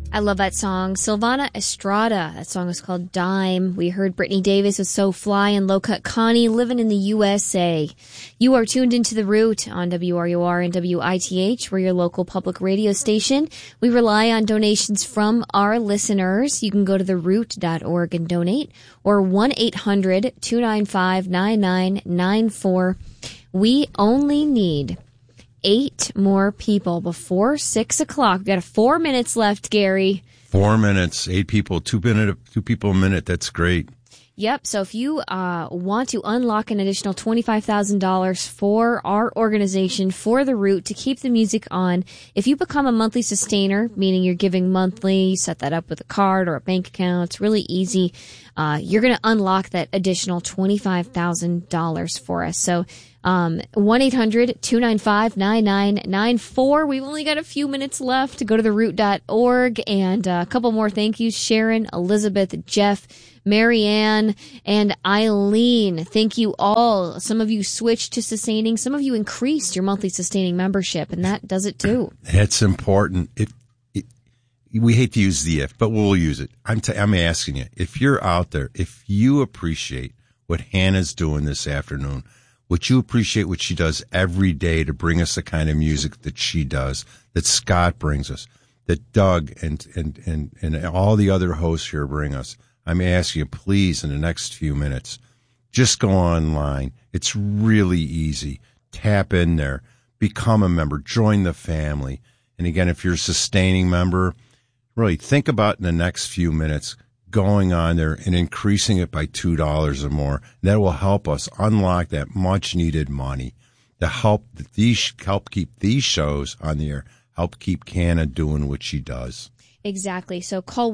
I love that song. Silvana Estrada. That song is called Dime. We heard Brittany Davis with So Fly and Low Cut Connie, Living in the USA. You are tuned into The Root on WRUR and WITH. We're your local public radio station. We rely on donations from our listeners. You can go to theroot.org and donate, or 1-800-295-9994. We only need 8 more people before 6 o'clock. We've got 4 minutes left, Gary. 4 minutes, 8 people, 2 people a minute. That's great. Yep. So if you want to unlock an additional $25,000 for our organization, for The Root, to keep the music on, if you become a monthly sustainer, meaning you're giving monthly, you set that up with a card or a bank account, it's really easy. You're going to unlock that additional $25,000 for us. So 1-800-295-9994. We've only got a few minutes left to go to theroot.org. And a couple more thank yous. Sharon, Elizabeth, Jeff, Marianne, and Eileen. Thank you all. Some of you switched to sustaining. Some of you increased your monthly sustaining membership, and that does it too. It's important. We hate to use the if, but we'll use it. I'm asking you, if you're out there, if you appreciate what Hannah's doing this afternoon, would you appreciate what she does every day to bring us the kind of music that she does, that Scott brings us, that Doug and all the other hosts here bring us? I'm asking you, please, in the next few minutes, just go online. It's really easy. Tap in there. Become a member. Join the family. And again, if you're a sustaining member, really think about in the next few minutes going on there and increasing it by $2 or more. That will help us unlock that much needed money to help keep these shows on the air, help keep Hannah doing what she does. Exactly. So call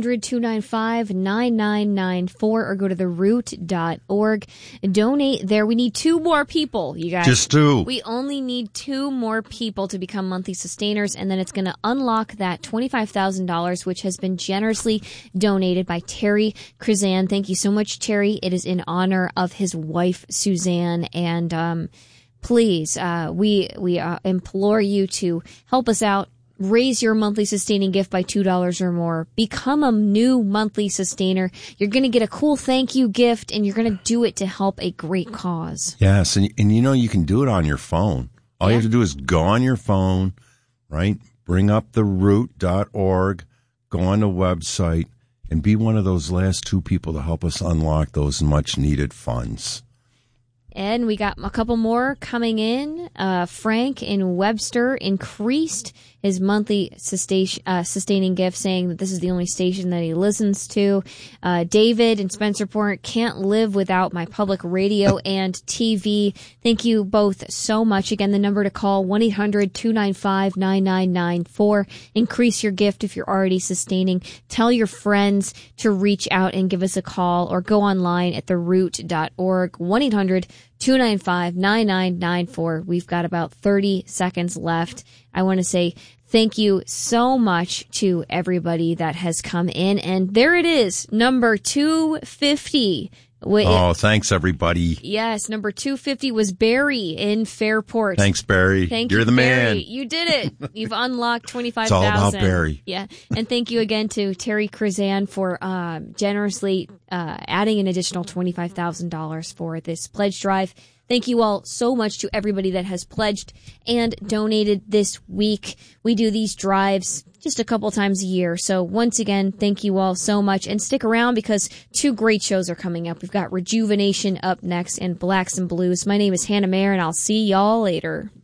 1-800-295-9994 or go to theroot.org. Donate there. We need 2 more people, you guys. Just 2. We only need 2 more people to become monthly sustainers, and then it's going to unlock that $25,000, which has been generously donated by Terry Krizan. Thank you so much, Terry. It is in honor of his wife, Suzanne, and please, we implore you to help us out. Raise your monthly sustaining gift by $2 or more. Become a new monthly sustainer. You're going to get a cool thank you gift, and you're going to do it to help a great cause. Yes, and you know you can do it on your phone. All you have to do is go on your phone, right? Bring up theroot.org, go on the website, and be one of those last 2 people to help us unlock those much-needed funds. And we got a couple more coming in. Frank in Webster increased his monthly sustaining gift, saying that this is the only station that he listens to. David in Spencerport, can't live without my public radio and TV. Thank you both so much. Again, the number to call, 1-800-295-9994. Increase your gift if you're already sustaining. Tell your friends to reach out and give us a call, or go online at theroot.org. 1-800-295-9994. We've got about 30 seconds left. I want to say thank you so much to everybody that has come in. And there it is, number 250. Thanks, everybody. Yes, number 250 was Barry in Fairport. Thanks, Barry. You're the Barry. man. You did it. You've unlocked $25,000. It's all about Barry. Yeah, and thank you again to Terry Krizan for generously adding an additional $25,000 for this pledge drive. Thank you all so much to everybody that has pledged and donated this week. We do these drives just a couple times a year. So once again, thank you all so much. And stick around because 2 great shows are coming up. We've got Rejuvenation up next and Blacks and Blues. My name is Hannah Mayer, and I'll see y'all later.